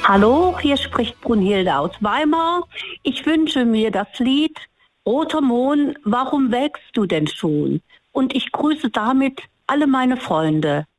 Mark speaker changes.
Speaker 1: Hallo, hier spricht Brunhilde aus Weimar. Ich wünsche mir das Lied Roter Mohn, warum welkst du denn schon? Und ich grüße damit alle meine Freunde.